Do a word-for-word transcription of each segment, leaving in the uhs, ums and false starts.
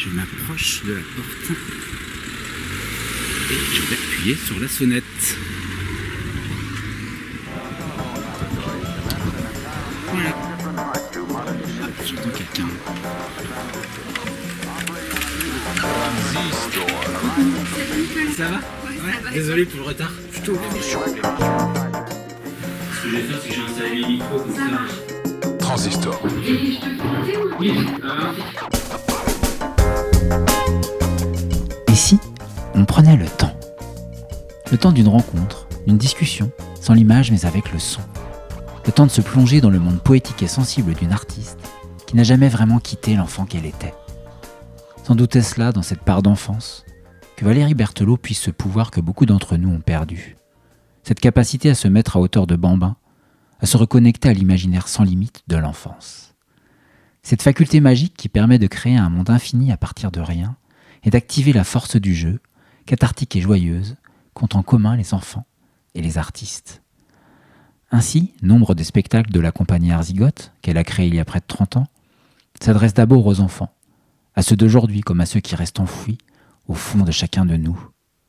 Je m'approche de la porte et je vais appuyer sur la sonnette. Voilà. Ah, j'entends quelqu'un. Ça va? Ouais, désolé pour le retard. Je t'ouvre. Ce que je vais faire, c'est que j'ai installé les micros comme ça. Transistor. Oui. Et si on prenait le temps? Le temps d'une rencontre, d'une discussion, sans l'image mais avec le son. Le temps de se plonger dans le monde poétique et sensible d'une artiste qui n'a jamais vraiment quitté l'enfant qu'elle était. Sans doute est-ce là, dans cette part d'enfance, que Valérie Berthelot puise ce pouvoir que beaucoup d'entre nous ont perdu. Cette capacité à se mettre à hauteur de bambin, à se reconnecter à l'imaginaire sans limite de l'enfance. Cette faculté magique qui permet de créer un monde infini à partir de rien et d'activer la force du jeu, cathartique et joyeuse, qu'ont en commun les enfants et les artistes. Ainsi, nombre des spectacles de la compagnie Arzigote, qu'elle a créé il y a près de trente ans, s'adressent d'abord aux enfants, à ceux d'aujourd'hui comme à ceux qui restent enfouis au fond de chacun de nous.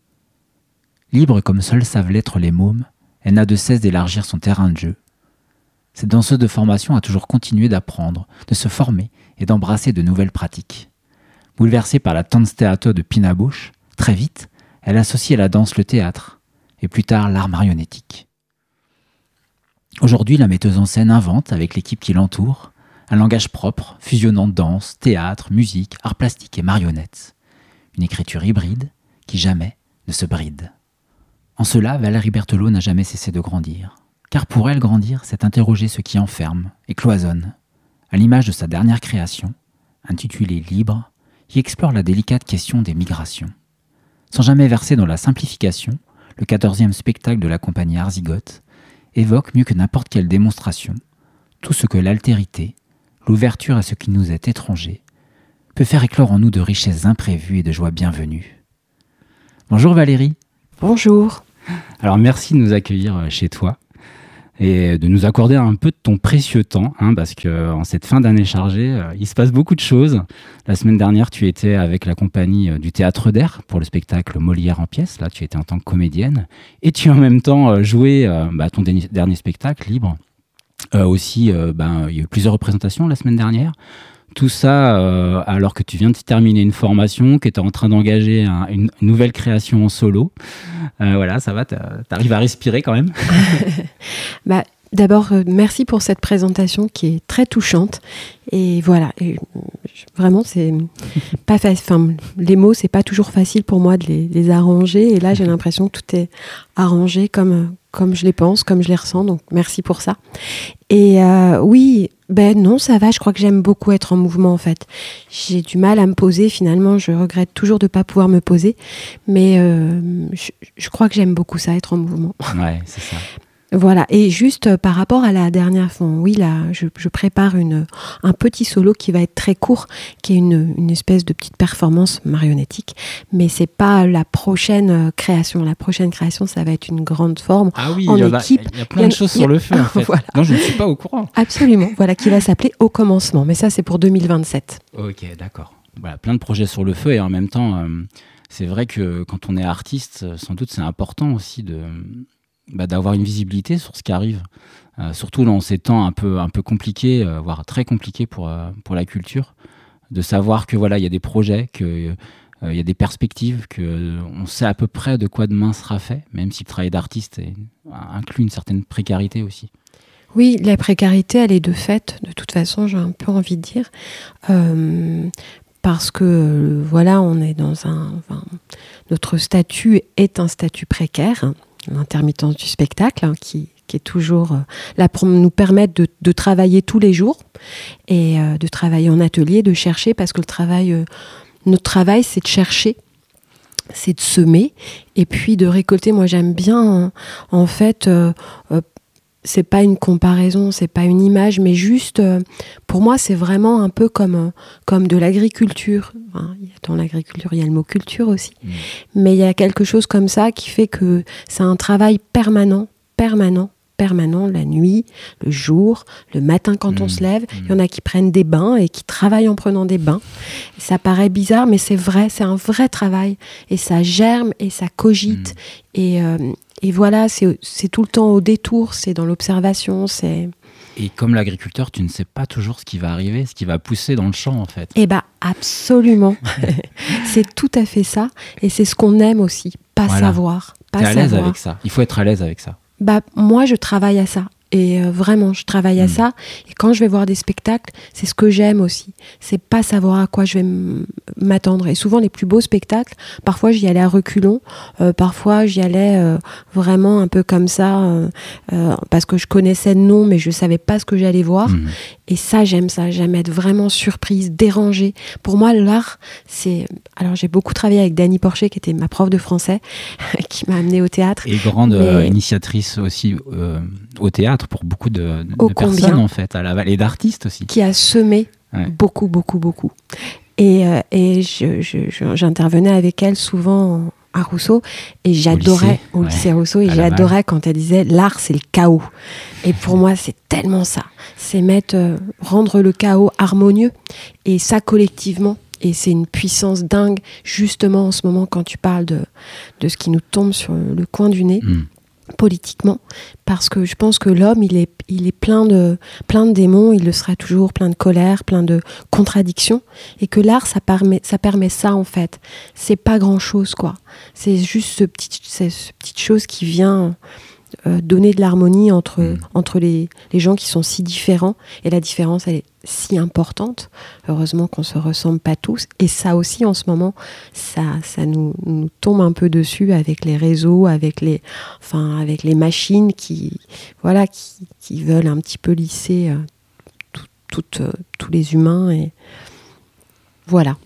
Libre comme seuls savent l'être les mômes, elle n'a de cesse d'élargir son terrain de jeu. Cette danseuse de formation a toujours continué d'apprendre, de se former et d'embrasser de nouvelles pratiques. Bouleversée par la Tanztheater de Pina Bausch, très vite, elle associe à la danse le théâtre, et plus tard l'art marionnettique. Aujourd'hui, la metteuse en scène invente, avec l'équipe qui l'entoure, un langage propre, fusionnant danse, théâtre, musique, art plastique et marionnettes. Une écriture hybride qui jamais ne se bride. En cela, Valérie Berthelot n'a jamais cessé de grandir. Car pour elle, grandir, c'est interroger ce qui enferme et cloisonne. À l'image de sa dernière création, intitulée « Libre », qui explore la délicate question des migrations. Sans jamais verser dans la simplification, le quatorzième spectacle de la compagnie Arzigote évoque mieux que n'importe quelle démonstration tout ce que l'altérité, l'ouverture à ce qui nous est étranger, peut faire éclore en nous de richesses imprévues et de joies bienvenues. Bonjour Valérie. Bonjour. Alors merci de nous accueillir chez toi et de nous accorder un peu de ton précieux temps, hein, parce qu'en cette fin d'année chargée, euh, il se passe beaucoup de choses. La semaine dernière, tu étais avec la compagnie euh, du Théâtre d'Air pour le spectacle Molière en pièces. Là, tu étais en tant que comédienne. Et tu as en même temps euh, joué euh, bah, ton dernier, dernier spectacle, Libre. Euh, aussi, euh, bah, il y a eu plusieurs représentations la semaine dernière. Tout ça euh, alors que tu viens de terminer une formation, que tu es en train d'engager un, une nouvelle création en solo. Euh, voilà, ça va, tu arrives à respirer quand même. bah, D'abord, euh, merci pour cette présentation qui est très touchante. Et voilà, et, vraiment, c'est pas facile. Enfin, les mots, c'est pas toujours facile pour moi de les, les arranger. Et là, j'ai l'impression que tout est arrangé comme, comme je les pense, comme je les ressens. Donc, merci pour ça. Et euh, oui, ben non, ça va. Je crois que j'aime beaucoup être en mouvement, en fait. J'ai du mal à me poser. Finalement, je regrette toujours de ne pas pouvoir me poser. Mais euh, je, je crois que j'aime beaucoup ça, être en mouvement. Ouais, c'est ça. Voilà, et juste euh, par rapport à la dernière fois, oui, là, je, je prépare une, un petit solo qui va être très court, qui est une, une espèce de petite performance marionnettique, mais c'est pas la prochaine création. La prochaine création, ça va être une grande forme ah oui, en il y a, équipe. Il y a plein de choses sur le feu, en fait. Voilà. Non, je ne suis pas au courant. Absolument, voilà, qui va s'appeler Au commencement, mais ça, c'est pour deux mille vingt-sept. Ok, d'accord. Voilà, plein de projets sur le feu, et en même temps, euh, c'est vrai que quand on est artiste, sans doute, c'est important aussi de... Bah, d'avoir une visibilité sur ce qui arrive, euh, surtout dans ces temps un peu, un peu compliqués, euh, voire très compliqués pour, euh, pour la culture, de savoir que voilà, il y a des projets, qu'il euh, y a des perspectives, qu'on euh, sait à peu près de quoi demain sera fait, même si le travail d'artiste est, inclut une certaine précarité aussi. Oui, la précarité, elle est de fait, de toute façon, j'ai un peu envie de dire, euh, parce que euh, voilà, on est dans un... Enfin, notre statut est un statut précaire, hein, l'intermittence du spectacle, hein, qui, qui est toujours euh, là pour nous permettre de, de travailler tous les jours et euh, de travailler en atelier, de chercher, parce que le travail, euh, notre travail, c'est de chercher, c'est de semer et puis de récolter. Moi, j'aime bien, en, en fait, euh, euh, c'est pas une comparaison, c'est pas une image, mais juste, euh, pour moi, c'est vraiment un peu comme, euh, comme de l'agriculture. Enfin, dans l'agriculture, il y a le mot culture aussi. Mmh. Mais il y a quelque chose comme ça qui fait que c'est un travail permanent, permanent, permanent la nuit, le jour, le matin quand mmh. on se lève. Mmh. Il y en a qui prennent des bains et qui travaillent en prenant des bains. Ça paraît bizarre, mais c'est vrai, c'est un vrai travail. Et ça germe et ça cogite. Mmh. Et, euh, et voilà, c'est, c'est tout le temps au détour, c'est dans l'observation, c'est... Et comme l'agriculteur, tu ne sais pas toujours ce qui va arriver, ce qui va pousser dans le champ, en fait. Eh bien, absolument. C'est tout à fait ça. Et c'est ce qu'on aime aussi, pas voilà. savoir. Pas T'es à savoir. l'aise avec ça. Il faut être à l'aise avec ça. Bah, moi, je travaille à ça. Et euh, vraiment, je travaille à mmh. ça. Et quand je vais voir des spectacles, c'est ce que j'aime aussi. C'est pas savoir à quoi je vais m- m'attendre. Et souvent, les plus beaux spectacles, parfois, j'y allais à reculons. Euh, parfois, j'y allais euh, vraiment un peu comme ça, euh, euh, parce que je connaissais le nom, mais je savais pas ce que j'allais voir. Mmh. Et ça, j'aime ça. J'aime être vraiment surprise, dérangée. Pour moi, l'art, c'est... Alors, j'ai beaucoup travaillé avec Dany Porcher, qui était ma prof de français, qui m'a amenée au théâtre. Et grande mais... euh, initiatrice aussi euh, au théâtre pour beaucoup de, de, de personnes, en fait, à la vallée d'artistes aussi. Qui a semé ouais. beaucoup, beaucoup, beaucoup. Et, euh, et je, je, je, j'intervenais avec elle souvent à Rousseau, et j'adorais, au lycée, au lycée ouais, Rousseau, et j'adorais quand elle disait « l'art, c'est le chaos ». Et pour moi, c'est tellement ça. C'est mettre, euh, rendre le chaos harmonieux, et ça collectivement. Et c'est une puissance dingue, justement, en ce moment, quand tu parles de, de ce qui nous tombe sur le coin du nez. Mmh. Politiquement, parce que je pense que l'homme, il est, il est plein de, plein de démons, il le sera toujours, plein de colère, plein de contradictions, et que l'art, ça permet, ça permet ça, en fait. C'est pas grand-chose, quoi. C'est juste ce petit, c'est ce petite chose qui vient euh, donner de l'harmonie entre, mmh. entre les, les gens qui sont si différents, et la différence, elle est si importante. Heureusement qu'on se ressemble pas tous, et ça aussi, en ce moment, ça, ça nous, nous tombe un peu dessus avec les réseaux, avec les, enfin, avec les machines qui, voilà, qui, qui veulent un petit peu lisser euh, tout, tout, euh, tous les humains, et voilà.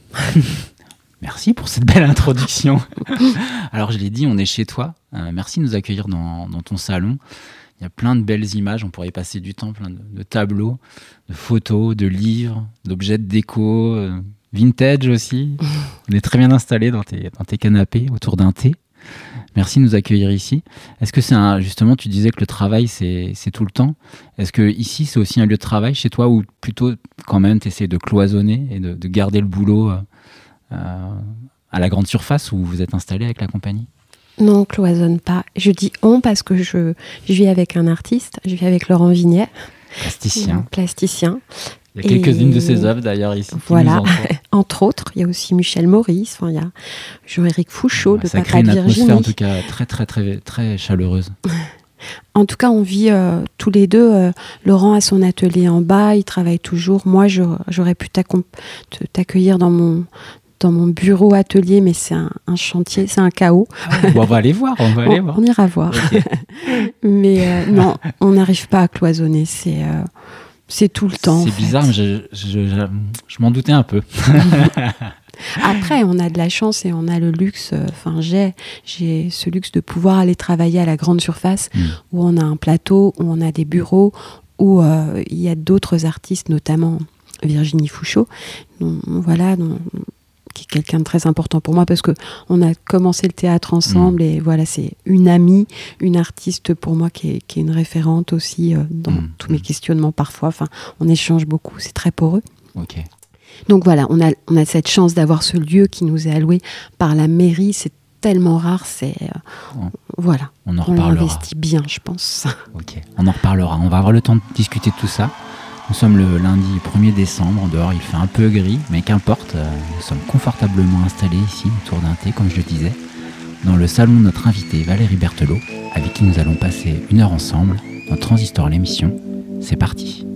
Merci pour cette belle introduction. Alors, je l'ai dit, on est chez toi. Euh, merci de nous accueillir dans, dans ton salon. Il y a plein de belles images, on pourrait y passer du temps, plein de, de tableaux, de photos, de livres, d'objets de déco, euh, vintage aussi. On est très bien installé dans tes, dans tes canapés, autour d'un thé. Merci de nous accueillir ici. Est-ce que c'est un, justement, tu disais que le travail, c'est, c'est tout le temps. Est-ce que ici, c'est aussi un lieu de travail chez toi, ou plutôt, quand même, tu essaies de cloisonner et de, de garder le boulot euh, euh, à la grande surface où vous êtes installé avec la compagnie ? Non, on ne cloisonne pas. Je dis on parce que je, je vis avec un artiste, je vis avec Laurent Vignet. Plasticien. Plasticien. Il y a quelques-unes de ses œuvres d'ailleurs ici. Voilà, entre autres. Il y a aussi Michel Maurice, enfin, il y a Jean-Éric Fouchot, ouais, le papa de Virginie. Ça crée une atmosphère en tout cas très, très, très, très chaleureuse. En tout cas, on vit euh, tous les deux. Euh, Laurent a son atelier en bas, il travaille toujours. Moi, je, j'aurais pu t'accueillir dans mon... dans mon bureau atelier, mais c'est un, un chantier, c'est un chaos. Bon, on va aller voir, on va aller on, voir. On ira voir. Okay. Mais euh, non, on n'arrive pas à cloisonner, c'est, euh, c'est tout le temps. C'est bizarre, fait. mais je, je, je, je m'en doutais un peu. Après, on a de la chance et on a le luxe, enfin euh, j'ai, j'ai ce luxe de pouvoir aller travailler à la grande surface, mmh. où on a un plateau, où on a des bureaux, où euh, il y a d'autres artistes, notamment Virginie Fouchot, dont, voilà, dont, qui est quelqu'un de très important pour moi parce qu'on a commencé le théâtre ensemble, mmh. et voilà, c'est une amie, une artiste pour moi qui est, qui est une référente aussi euh, dans mmh. tous mes questionnements parfois. Enfin, on échange beaucoup, c'est très poreux. Okay. Donc voilà, on a, on a cette chance d'avoir ce lieu qui nous est alloué par la mairie, c'est tellement rare, c'est... Euh, on, voilà, on, en on l'investit bien, je pense. Ok, on en reparlera, on va avoir le temps de discuter de tout ça. Nous sommes le lundi premier décembre, dehors il fait un peu gris, mais qu'importe, nous sommes confortablement installés ici, autour d'un thé, comme je le disais, dans le salon de notre invitée Valérie Berthelot, avec qui nous allons passer une heure ensemble dans Transistor l'émission. C'est parti.